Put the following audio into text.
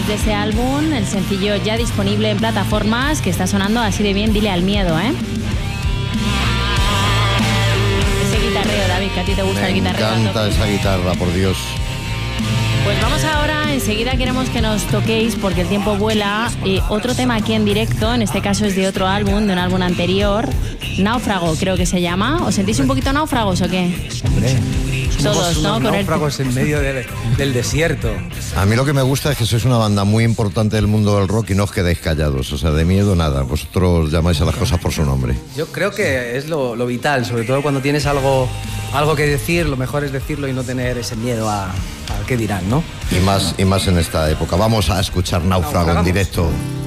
conocéis de ese álbum, el sencillo ya disponible en plataformas, que está sonando así de bien, Dile al miedo, ¿eh? Ese guitarreo, David, que a ti te gusta el guitarreo. Me encanta esa guitarra, por Dios. Pues vamos ahora, enseguida queremos que nos toquéis, porque el tiempo vuela, otro tema aquí en directo, en este caso es de otro álbum, de un álbum anterior, Náufrago creo que se llama. ¿Os sentís un poquito náufragos o qué? Hombre, todos, ¿no? Con náufragos en medio del desierto. A mí lo que me gusta es que sois una banda muy importante del mundo del rock y no os quedéis callados, o sea, de miedo nada, vosotros llamáis a las cosas por su nombre. Yo creo que es lo vital, sobre todo cuando tienes algo que decir, lo mejor es decirlo y no tener ese miedo a qué dirán, ¿no? Y más en esta época. Vamos a escuchar Náufrago en directo.